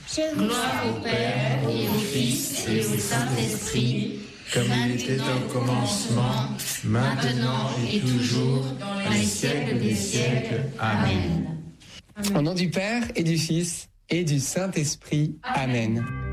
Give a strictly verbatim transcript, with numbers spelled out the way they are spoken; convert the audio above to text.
Gloire au Père et au Fils et au Saint-Esprit, comme il était au commencement, maintenant et toujours, dans les siècles des siècles. Amen. Au nom du Père et du Fils et du Saint-Esprit. Amen.